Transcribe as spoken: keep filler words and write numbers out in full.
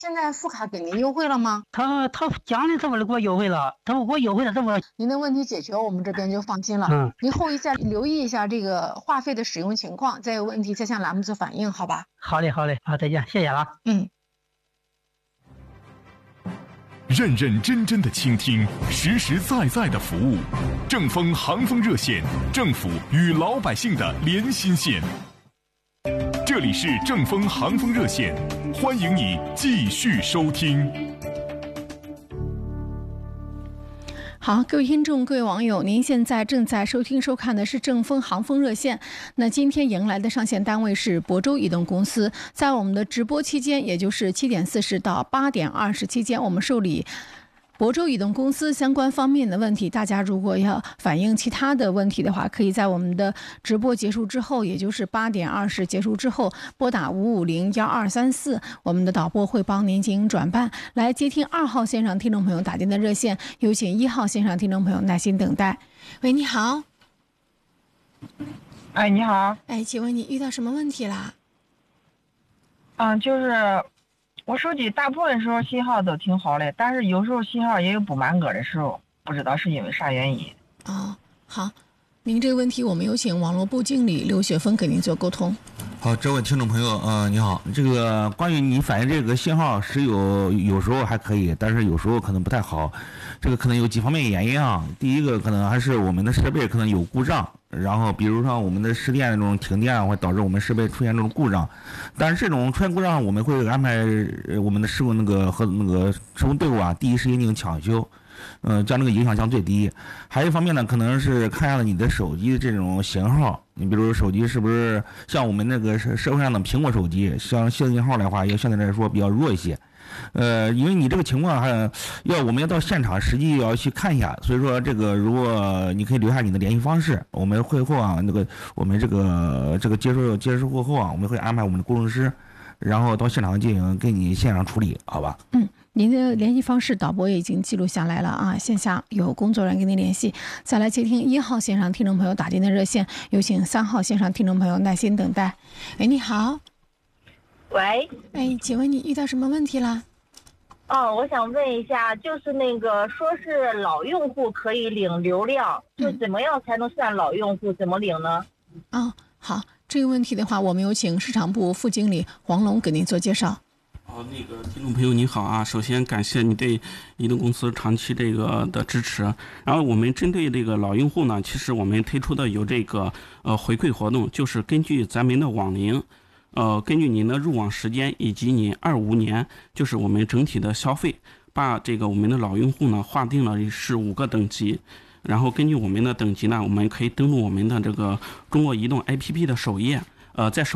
现在副卡给您优惠了吗？ 他他奖励怎么给我优惠了？他给我优惠了这么？ 您的问题解决，我们这边就放心了。 嗯， 您后一下留意一下这个话费的使用情况，再有问题再向栏目组反映，好吧？ 好嘞，好嘞，好，再见，谢谢了。 嗯。 认认真真的倾听，实实在在的服务。正风航风热线，政府与老百姓的连心线。这里是正风航风热线，欢迎你继续收听。 好，各位听众，各位网友，您现在正在收听收看的是正风航风热线。那今天迎来的上线单位是亳州移动公司，在我们的直播期间，也就是七点四十到八点二十期间，我们受理亳州移动公司相关方面的问题。大家如果要反映其他的问题的话，可以在我们的直播结束之后，也就是八点二十结束之后，拨打五五零幺二三四，我们的导播会帮您进行转办。来接听二号线上听众朋友打进的热线，有请一号线上听众朋友耐心等待。喂，你好。 哎，你好。 哎，请问你遇到什么问题啦？ 嗯，就是我手机大部分时候信号都挺好的，但是有时候信号也有不满格的时候，不知道是因为啥原因。 哦，好，您这个问题我们有请网络部经理刘雪峰给您做沟通。 好，这位听众朋友，呃，你好，这个关于你反映这个信号是有有时候还可以，但是有时候可能不太好，这个可能有几方面原因啊。第一个可能还是我们的设备可能有故障，然后比如说我们的市电那种停电会导致我们设备出现这种故障，但是这种出现故障我们会安排我们的施工那个和那个施工队伍啊第一时间进行抢修。呃，将这个影响降最低。还有一方面呢，可能是看下了你的手机的这种型号，你比如手机是不是像我们那个社会上的苹果手机，像信号的话，要相对来说比较弱一些。呃，因为你这个情况还要我们要到现场实际要去看一下，所以说这个如果你可以留下你的联系方式，我们会后啊那个我们这个这个接收接收过后啊，我们会安排我们的工程师，然后到现场进行给你现场处理，好吧？ 嗯。您的联系方式导播也已经记录下来了啊，线下有工作人员跟您联系。再来接听一号线上听众朋友打进的热线，有请三号线上听众朋友耐心等待。喂，你好。 喂。 哎，请问你遇到什么问题啦？ 哦，我想问一下，就是那个说是老用户可以领流量，就怎么样才能算老用户？怎么领呢？ 哦，好，这个问题的话，我们有请市场部副经理黄龙给您做介绍。 哦，那个听众朋友你好啊，首先感谢你对移动公司长期这个的支持。然后我们针对这个老用户呢，其实我们推出的有这个呃回馈活动，就是根据咱们的网龄，呃，根据您的入网时间以及你二五年，就是我们整体的消费，把这个我们的老用户呢划定了是五个等级。然后根据我们的等级呢，我们可以登录我们的这个中国移动 A P P 的首页，呃，在首